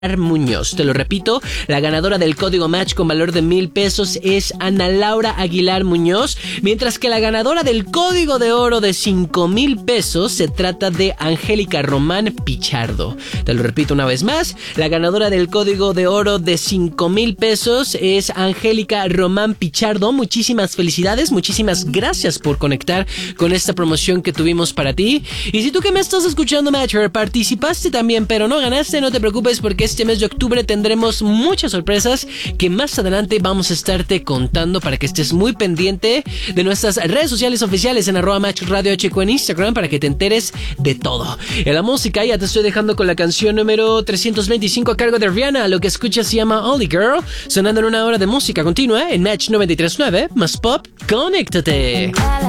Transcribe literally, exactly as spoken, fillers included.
Muñoz. Te lo repito, la ganadora del código Match con valor de mil pesos es Ana Laura Aguilar Muñoz, mientras que la ganadora del código de oro de cinco mil pesos se trata de Angélica Román Pichardo. Te lo repito una vez más, la ganadora del código de oro de cinco mil pesos es Angélica Román Pichardo. Muchísimas felicidades, muchísimas gracias por conectar con esta promoción que tuvimos para ti. Y si tú que me estás escuchando, Matcher, participaste también pero no ganaste, no te preocupes, porque este mes de octubre tendremos muchas sorpresas que más adelante vamos a estarte contando para que estés muy pendiente de nuestras redes sociales oficiales en arroba Match Radio H Q en Instagram para que te enteres de todo. En la música ya te estoy dejando con la canción número trescientos veinticinco a cargo de Rihanna. Lo que escuchas se llama Only Girl, sonando en una hora de música continua en Match noventa y tres punto nueve más pop. ¡Conéctate!